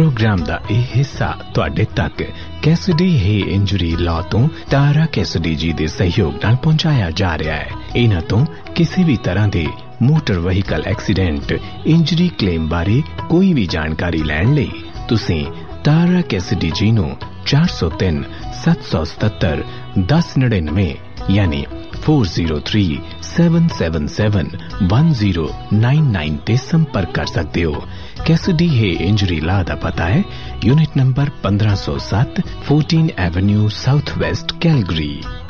Programme दा ਇਹ ਹਿੱਸਾ ਤੁਹਾਡੇ ਤੱਕ ਕੈਸਿਡੀ ਹੈ ਇੰਜਰੀ ਲਾਅ ਤੋਂ ਤਾਰਾ ਕੈਸਿਡੀ ਜੀ ਦੇ ਸਹਿਯੋਗ ਨਾਲ ਪਹੁੰਚਾਇਆ ਜਾ ਰਿਹਾ ਹੈ। ਇਹਨਾਂ ਤੋਂ ਕਿਸੇ ਵੀ ਤਰ੍ਹਾਂ ਦੇ motor vehicle accident injury claim ਬਾਰੇ ਕੋਈ ਵੀ ਜਾਣਕਾਰੀ ਲੈਣ ਲਈ ਤੁਸੀਂ ਤਾਰਾ ਕੈਸਿਡੀ ਜੀ ਨੂੰ 403 777 1099 यानी 4037771099 ਤੇ संपर्क कर सकते हो। कैसिडी है इंजरी ला दा पता है unit number 1507 14 Avenue south west Calgary.